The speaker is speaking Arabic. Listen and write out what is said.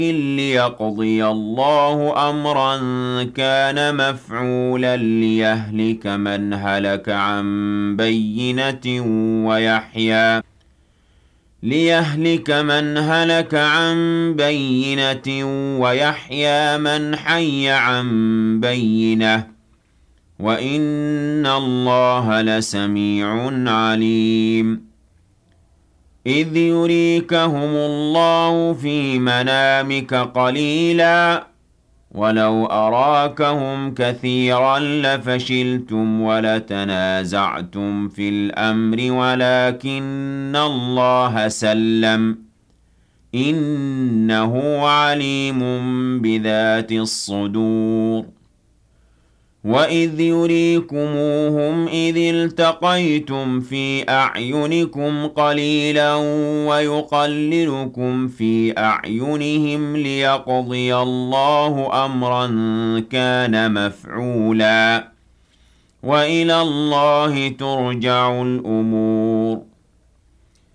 ليقضي الله أمرا كان مفعولا ليهلك من هلك عن بينة ويحيى من حي عن بينة وإن الله لسميع عليم إذ يريكهم الله في منامك قليلا ولو أراكهم كثيرا لفشلتم ولتنازعتم في الأمر ولكن الله سلم إنه عليم بذات الصدور وإذ يريكموهم إذ التقيتم في أعينكم قليلا ويقللكم في أعينهم ليقضي الله أمرا كان مفعولا وإلى الله ترجع الأمور